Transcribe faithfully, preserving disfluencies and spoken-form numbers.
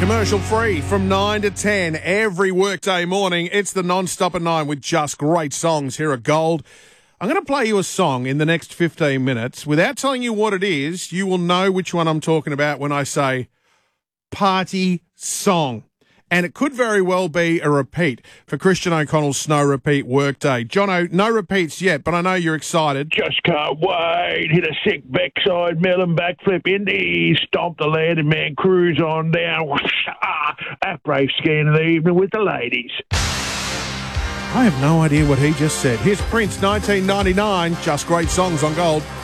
Commercial free from nine to ten every workday morning. It's the non-stop at nine with just great songs here at Gold. I'm going to play you a song in the next fifteen minutes. Without telling you what it is, you will know which one I'm talking about when I say party song. And it could very well be a repeat for Christian O'Connell's Snow Repeat Workday. Jono, no repeats yet, but I know you're excited. Just can't wait. Hit a sick backside melon backflip indie. Stomp the landing man, cruise on down. Ah, that brave skiing in the evening with the ladies. I have no idea what he just said. Here's Prince, nineteen ninety-nine. Just great songs on Gold.